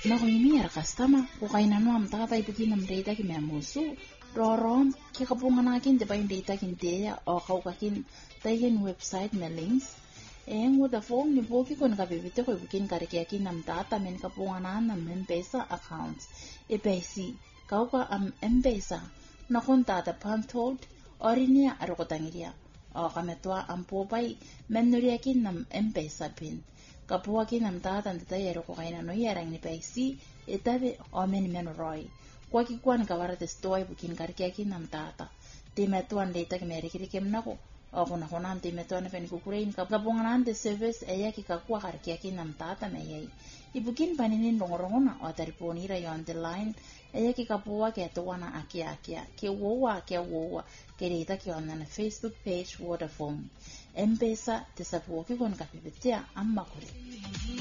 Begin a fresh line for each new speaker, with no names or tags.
Nakuimira customer kukaina no am tata ibukin am data ki memusu rorom ki kapungan akin de bain data kin teya o kaukakin tayin website me links with the phone ni boki kon ka bibite ko ibukin kariki akin am tata men kapungan am M-Pesa accounts ipesi kauka am M-Pesa na kontata panthold orinia arokotangiria o kametwa am popai menuria kin nam M-Pesa pin kapua kin nam tata ndita yero ko kaina no yerang ni paisi etabe o men roi kwa kikwan ka warate stoi bukin karkia kin nam tata timetuan data ke merikiri kemnako o kuna kona timetuan fen kukurein kapungan de service eya ki kakua karkia kin nam tata meyai ibukin paninin rongorongona o tariponira yon the line eya ki kapua ke towana akia ke wowa ke data ki on na Facebook page Vodafone M-Pesa tisapuoki kon kapipitia amma kuri